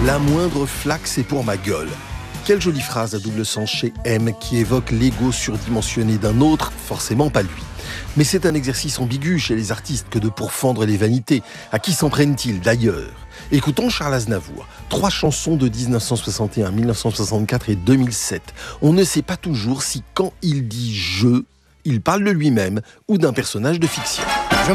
La moindre flaque, c'est pour ma gueule. Quelle jolie phrase à double sens chez M qui évoque l'ego surdimensionné d'un autre, forcément pas lui. Mais c'est un exercice ambigu chez les artistes que de pourfendre les vanités. À qui s'en prennent-ils d'ailleurs ? Écoutons Charles Aznavour. 3 chansons de 1961, 1964 et 2007. On ne sait pas toujours si quand il dit « je », il parle de lui-même ou d'un personnage de fiction.